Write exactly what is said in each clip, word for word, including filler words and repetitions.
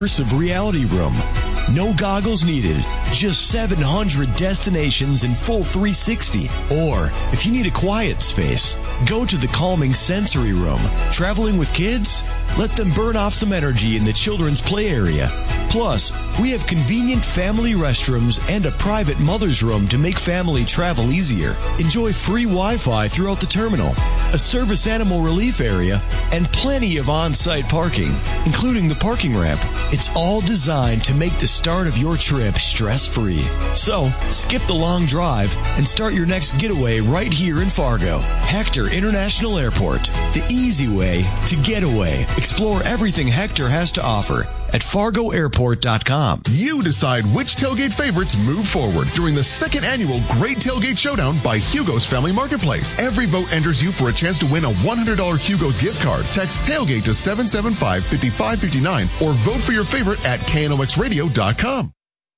Immersive reality room. No goggles needed. Just seven hundred destinations in full three sixty. Or, if you need a quiet space, go to the calming sensory room. Traveling with kids? Let them burn off some energy in the children's play area. Plus, we have convenient family restrooms and a private mother's room to make family travel easier. Enjoy free Wi-Fi throughout the terminal, a service animal relief area, and plenty of on-site parking, including the parking ramp. It's all designed to make the start of your trip stress-free. So, skip the long drive and start your next getaway right here in Fargo. Hector International Airport, the easy way to get away. Explore everything Hector has to offer at fargo airport dot com. You decide which tailgate favorites move forward during the second annual Great Tailgate Showdown by Hugo's Family Marketplace. Every vote enters you for a chance to win a one hundred dollars Hugo's gift card. Text tailgate to seven seven five, five five five nine or vote for your favorite at K N O X radio dot com.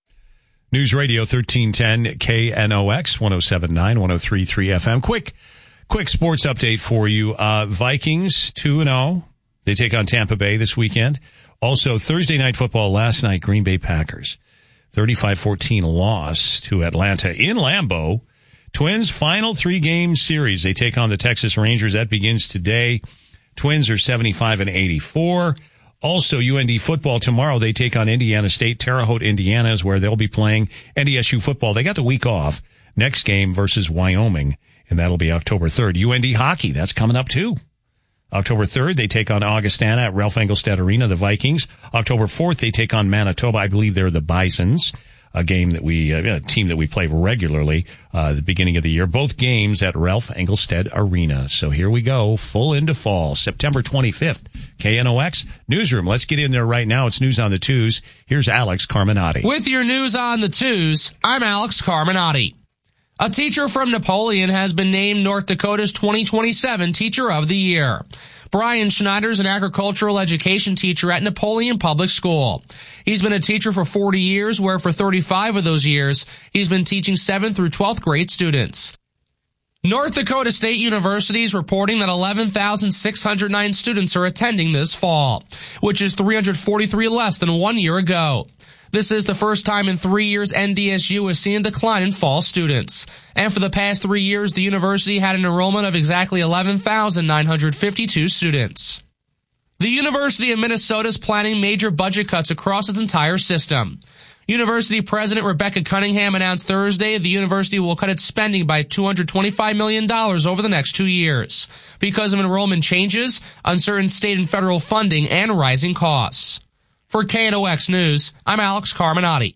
News Radio thirteen ten K N O X one oh seven point nine, one oh three point three F M. Quick, quick sports update for you. Uh, Vikings two and oh. They take on Tampa Bay this weekend. Also, Thursday night football last night, Green Bay Packers, thirty-five fourteen loss to Atlanta in Lambeau. Twins final three-game series. They take on the Texas Rangers. That begins today. Twins are seventy-five and eighty-four. Also, U N D football tomorrow. They take on Indiana State. Terre Haute, Indiana is where they'll be playing N D S U football. They got the week off. Next game versus Wyoming, and that'll be October third. U N D hockey, that's coming up too. October third, they take on Augustana at Ralph Engelstad Arena, the Vikings. October fourth, they take on Manitoba. I believe they're the Bisons, a game that we, uh, a team that we play regularly, uh, at the beginning of the year. Both games at Ralph Engelstad Arena. So here we go, full into fall, September twenty-fifth. K N O X Newsroom. Let's get in there right now. It's News on the Twos. Here's Alex Carminati. With your News on the Twos, I'm Alex Carminati. A teacher from Napoleon has been named North Dakota's twenty twenty-seven Teacher of the Year. Brian Schneider's an agricultural education teacher at Napoleon Public School. He's been a teacher for forty years, where for thirty-five of those years, he's been teaching seventh through twelfth grade students. North Dakota State University is reporting that eleven thousand six hundred nine students are attending this fall, which is three hundred forty-three less than one year ago. This is the first time in three years N D S U has seen a decline in fall students. And for the past three years, the university had an enrollment of exactly eleven thousand nine hundred fifty-two students. The University of Minnesota is planning major budget cuts across its entire system. University President Rebecca Cunningham announced Thursday the university will cut its spending by two hundred twenty-five million dollars over the next two years because of enrollment changes, uncertain state and federal funding, and rising costs. For K N O X News, I'm Alex Carminati.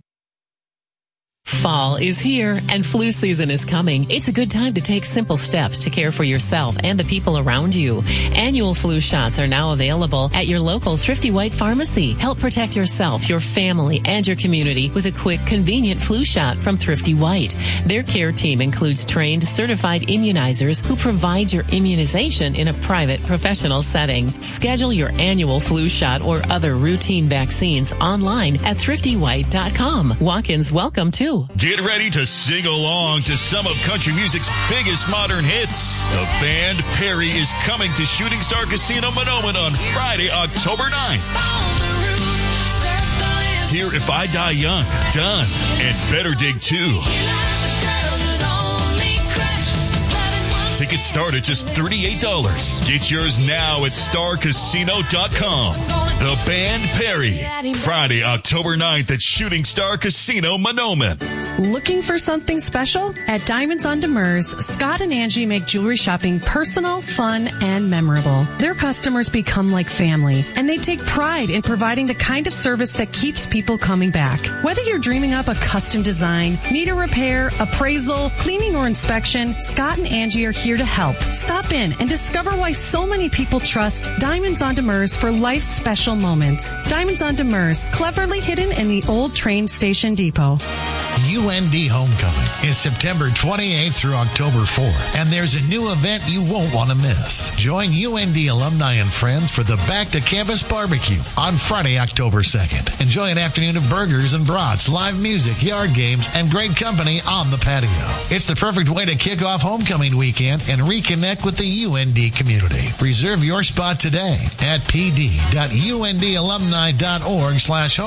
Fall is here and flu season is coming. It's a good time to take simple steps to care for yourself and the people around you. Annual flu shots are now available at your local Thrifty White pharmacy. Help protect yourself, your family, and your community with a quick, convenient flu shot from Thrifty White. Their care team includes trained, certified immunizers who provide your immunization in a private, professional setting. Schedule your annual flu shot or other routine vaccines online at thrifty white dot com. Walk-ins welcome too. Get ready to sing along to some of country music's biggest modern hits. The band Perry is coming to Shooting Star Casino Monoman on Friday, October ninth. Hear If I Die Young, Done, and Better Dig two. Tickets start at just thirty-eight dollars. Get yours now at star casino dot com. The band Perry. Friday, October ninth at Shooting Star Casino Monoman. Looking for something special? At Diamonds on Demers, Scott and Angie make jewelry shopping personal, fun, and memorable. Their customers become like family, and they take pride in providing the kind of service that keeps people coming back. Whether you're dreaming up a custom design, need a repair, appraisal, cleaning, or inspection, Scott and Angie are here to help. Stop in and discover why so many people trust Diamonds on Demers for life's special moments. Diamonds on Demers, cleverly hidden in the old train station depot. You U N D Homecoming is September twenty-eighth through October fourth, and there's a new event you won't want to miss. Join U N D alumni and friends for the Back to Campus Barbecue on Friday, October second. Enjoy an afternoon of burgers and brats, live music, yard games, and great company on the patio. It's the perfect way to kick off homecoming weekend and reconnect with the U N D community. Reserve your spot today at pd.undalumni.org slash home.